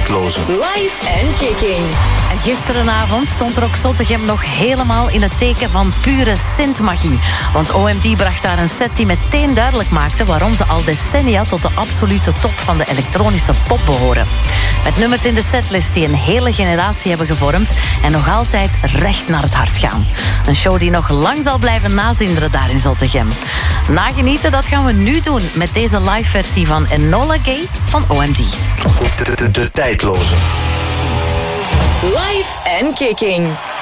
tijdloze. Live en kicking. En gisterenavond stond Rock Zottegem nog helemaal in het teken van pure synthmagie. Want OMD bracht daar een set die meteen duidelijk maakte waarom ze al decennia tot de absolute top van de elektronische pop behoren. Met nummers in de setlist die een hele generatie hebben gevormd en nog altijd recht naar het hart gaan. Een show die nog lang zal blijven nazinderen daar in Zottegem. Nagenieten, dat gaan we nu doen met deze live versie van Enola Gay van OMD. De tijdloze. Live en kicking.